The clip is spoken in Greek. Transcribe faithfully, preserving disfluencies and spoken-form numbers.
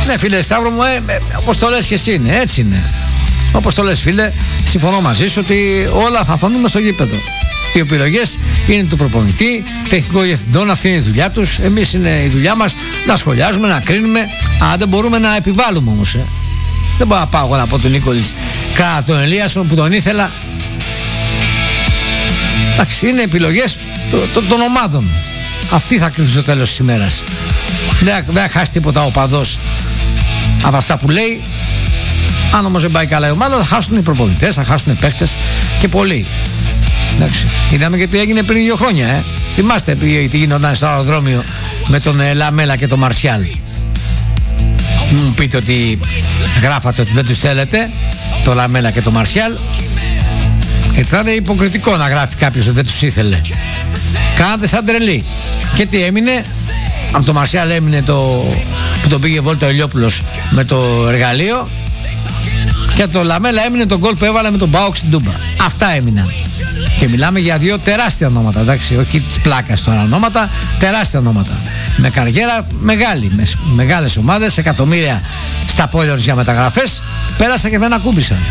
Ναι, φίλε Σταύρο μου, ε, ε, όπως το λες και εσύ είναι, έτσι είναι. Όπως το λες, φίλε, συμφωνώ μαζί σου ότι όλα θα φανούμε στο γήπεδο. Οι επιλογές είναι του προπονητή, τεχνικών διευθυντών, αυτή είναι η δουλειά τους. Εμείς είναι η δουλειά μας να σχολιάζουμε, να κρίνουμε. Α, δεν μπορούμε να επιβάλλουμε όμως. Ε. Δεν μπορώ να πάω εγώ να πω τον Νίκολης κατά τον Ελίασον που τον ήθελα. Εντάξει, είναι επιλογές των ομάδων. Αυτή θα κρύψει στο τέλος της ημέρας. Δεν θα χάσει τίποτα ο παδός από αυτά που λέει. Αν όμως δεν πάει καλά η ομάδα, θα χάσουν οι προπονητές, θα χάσουν οι παίχτες και πολλοί. Εντάξει. Είδαμε και τι έγινε πριν δύο χρόνια. Ε. Θυμάστε τι γινόταν στο αεροδρόμιο με τον Λαμέλα και τον Μαρσιάλ. Μου πείτε ότι γράφατε ότι δεν τους θέλετε, το Λαμέλα και το Μαρσιάλ. Γιατί θα είναι υποκριτικό να γράφει κάποιος ότι δεν τους ήθελε. Κάνατε σαν τρελή. Και τι έμεινε? Από το Μαρσιάλ έμεινε το που τον πήγε βόλτα ο Ηλιόπουλος με το εργαλείο. Και από το Λαμέλα έμεινε το γκολ που έβαλε με τον Πάοκ στην Τούμπα. Αυτά έμειναν. Και μιλάμε για δύο τεράστια ονόματα, εντάξει, όχι της πλάκας τώρα ονόματα, τεράστια ονόματα. Με καριέρα μεγάλη, με μεγάλες ομάδες, εκατομμύρια στα πόδια για μεταγραφές, πέρασα και δεν ακούμπησαν.